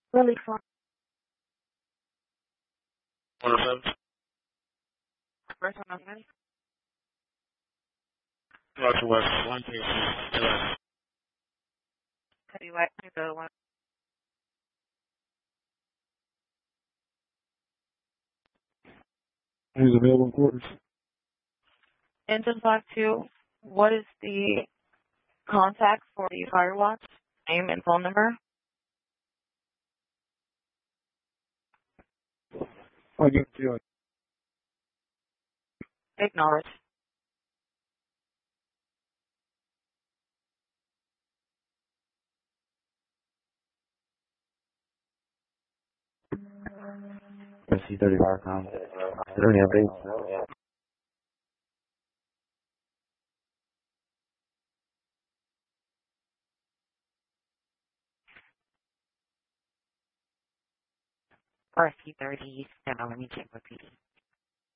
Lily from First One of Northwest 136. City White, the one. Who's available in quarters? Engine Block 2, what is the contact for the Firewatch? Name and phone number? I'll give it to you. Acknowledge. C-35 Is there any updates? RFP 30, now let me check with PD.